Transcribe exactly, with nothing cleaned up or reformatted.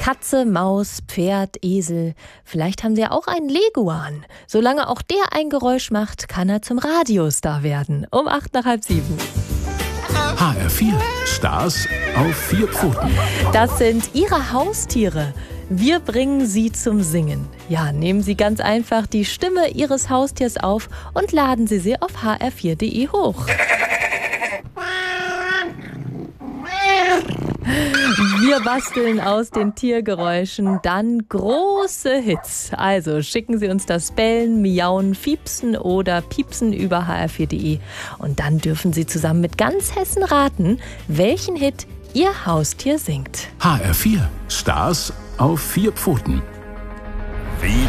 Katze, Maus, Pferd, Esel. Vielleicht haben Sie ja auch einen Leguan. Solange auch der ein Geräusch macht, kann er zum Radiostar werden. Um acht nach halb sieben. H R vier. Stars auf vier Pfoten. Das sind Ihre Haustiere. Wir bringen sie zum Singen. Ja, nehmen Sie ganz einfach die Stimme Ihres Haustiers auf und laden Sie sie auf h r vier punkt d e hoch. Wir basteln aus den Tiergeräuschen dann große Hits. Also schicken Sie uns das Bellen, Miauen, Fiepsen oder Piepsen über h r vier punkt d e. Und dann dürfen Sie zusammen mit ganz Hessen raten, welchen Hit Ihr Haustier singt. H R vier. Stars auf vier Pfoten. Wie